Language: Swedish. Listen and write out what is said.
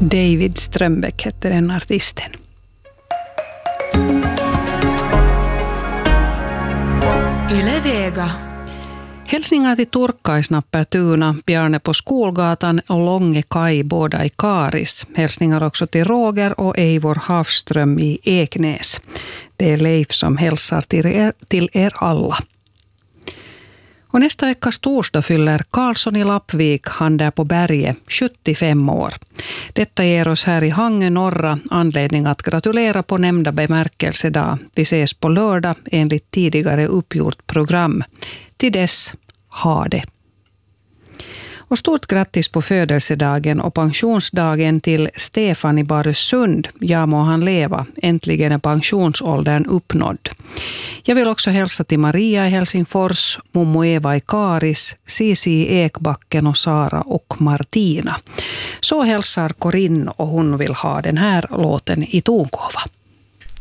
David Strömbäck heter den artisten. Yle Vega. Helsingin turkkaisnapper Tuna Bjarne på Skolgatan och Långe Kaj båda i Karis. Hälsningar också till Roger och Eivor Havström i Eknäs. Det är Leif som hälsar till er alla. Och nästa veckas torsdag fyller Karlsson i Lappvik, han där på berget, 75 år. Detta ger oss här i Hangö norra anledning att gratulera på nämnda bemärkelsedag. Vi ses på lördag enligt tidigare uppgjort program. Till dess, ha det. Och stort grattis på födelsedagen och pensionsdagen till Stefan i Barösund. Ja, må han leva. Äntligen är pensionsåldern uppnådd. Jag vill också hälsa till Maria i Helsingfors, Mommo Eva i Karis, Cici i Ekbacken och Sara och Martina. Så hälsar Corinne och hon vill ha den här låten i tonkåva.